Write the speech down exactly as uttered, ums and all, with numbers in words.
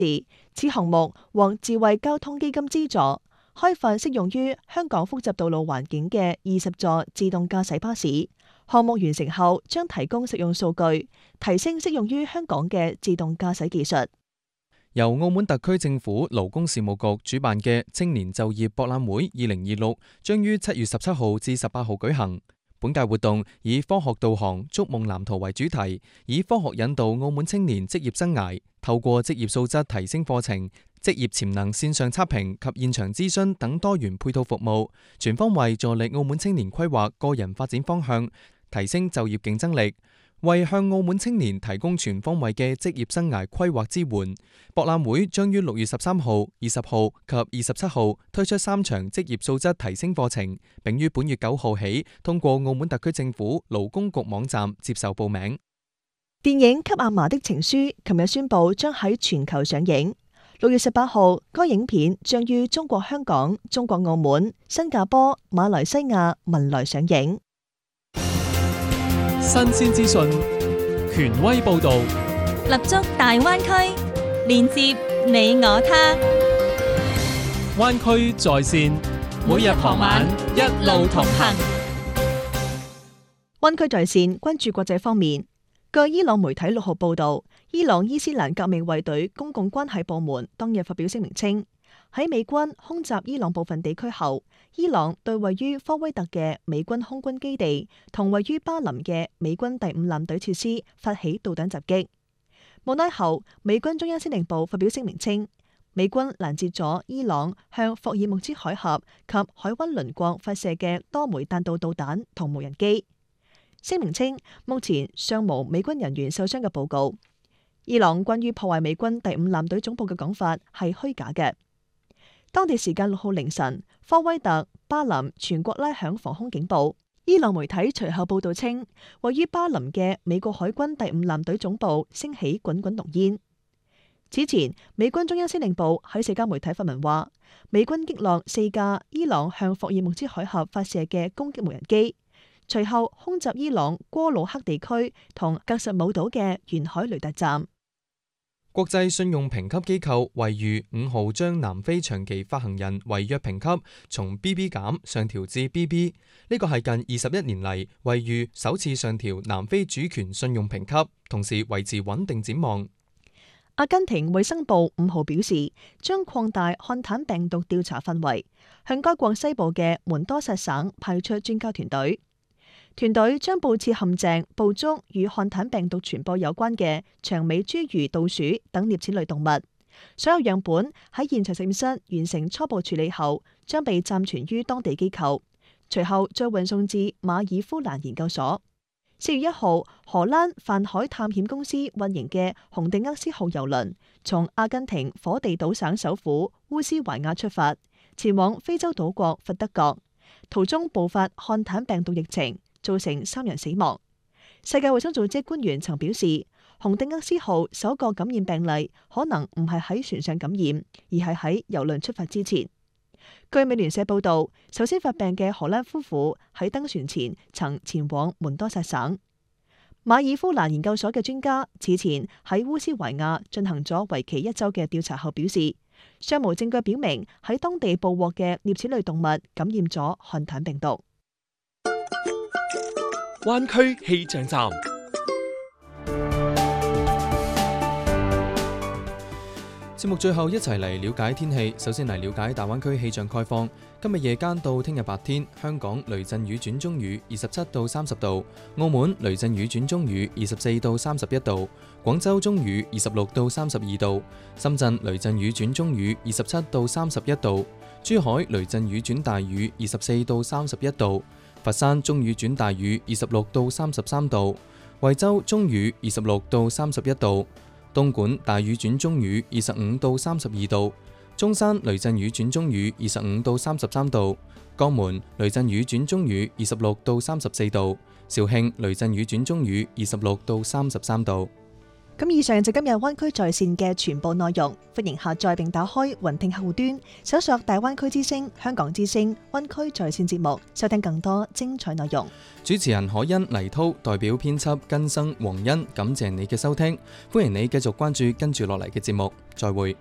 時，此項目獲智慧交通基金資助，開發適用於香港複雜道路環境嘅二十座自動駕駛巴士。項目完成後，將提供實用數據，提升適用於香港嘅自動駕駛技術。 由澳門特區政府勞工事務局主辦嘅青年就業博覽會二零二六將於七月十七號至十八號舉行。本屆活動以科學導航、築夢藍圖為主題，以科學引導澳門青年職業生涯，透過職業素質提升課程、職業潛能線上測評及現場諮詢等多元配套服務，全方位助力澳門青年規劃個人發展方向，提升就業競爭力。為向澳門青年提供全方位嘅職業生涯規劃支援，博覽會將於六月十三號、二十號及二十七號推出三場職業素質提升課程，並於本月九號起通過澳門特區政府勞工局網站接受報名。 電影《給阿嫲的情書》琴日宣布將喺全球上映。六月十八號，該影片將於中國香港、中國澳門、新加坡、馬來西亞、文萊上映。 新鮮資訊，權威報導， 立足大灣區，連接你我他。 灣區在線，每日傍晚一路同行。 灣區在線關注國際方面。據伊朗媒體六號報導，伊朗伊斯蘭革命衛隊公共關係部門當日發表聲明稱，喺美軍空襲伊朗部分地區後，伊朗對位於科威特嘅美軍空軍基地同位於巴林嘅美軍第五艦隊設施發起導彈襲擊。無奈後，美軍中央司令部發表聲明稱，美軍攔截咗伊朗向霍爾木茲海峽及海灣鄰國發射嘅多枚彈道導彈同無人機。聲明稱，目前尚無美軍人員受傷嘅報告。伊朗關於破壞美軍第五艦隊總部嘅講法係虛假嘅。當地時間六號凌晨，科威特、巴林全國拉響防空警報。伊朗媒體隨後報道稱，位於巴林嘅美國海軍第五艦隊總部升起滾滾濃煙。此前，美軍中央司令部喺社交媒體發文話，美軍擊落四架伊朗向霍爾木茲海峽發射嘅攻擊無人機，隨後空襲伊朗戈魯克地區同格什姆島嘅沿海雷達站。 國際信用評級機構惠譽五號將南非長期發行人違約評級從 B B 減上調至 B B， 呢個係近二十一年嚟惠譽首次上調南非主權信用評級，同時維持穩定展望。 阿根廷衛生部五號表示，將擴大漢坦病毒調查範圍，向該國西部嘅門多薩省派出專家團隊。團隊將布設陷阱，捕捉與漢坦病毒傳播有關嘅長尾侏儒、杜鼠等齧齒類動物。所有樣本喺現場實驗室完成初步處理後，將被暫存於當地機構，隨後再運送至馬爾夫蘭研究所。四月一號，荷蘭泛海探險公司運營嘅洪定厄斯號郵輪從阿根廷火地島省首府烏斯懷亞出發，前往非洲島國佛得角，途中爆發漢坦病毒疫情，造成三人死亡。世界衛生組織官員曾表示，洪定厄斯號首個感染病例可能唔係喺船上感染，而係喺郵輪出發之前。據美聯社報道，首先發病嘅荷蘭夫婦喺登船前曾前往門多薩省。馬爾夫蘭研究所嘅專家此前喺烏斯懷亞進行咗為期一周嘅調查後表示，尚無證據表明喺當地捕獲嘅齧齒類動物感染咗漢坦病毒。 灣區氣象站。 節目最後一齊嚟了解天氣。首先嚟了解大灣區氣象概況。今日夜間到聽日白天，香港雷陣雨轉中雨，二十七到三十度；澳門雷陣雨轉中雨，二十四到三十一度；廣州中雨，二十六到三十二度；深圳雷陣雨轉中雨，二十七到三十一度；珠海雷陣雨轉大雨，二十四到三十一度；佛山中雨轉大雨，二十六到三十三度；惠州中雨，二十六到三十一度；東莞大雨轉中雨，二十五到三十二度；中山雷陣雨轉中雨，二十五到三十三度；江門雷陣雨轉中雨，二十六到三十四度；肇慶雷陣雨轉中雨，二十六到三十三度。 咁以上就今日灣區在線嘅全部內容，歡迎下載並打開雲聽客戶端，搜索大灣區之聲、香港之聲、灣區在線節目，收聽更多精彩內容。 主持人可欣、黎濤代表編輯根生、黃欣，感謝你嘅收聽，歡迎你繼續關注跟住落嚟嘅節目，再會。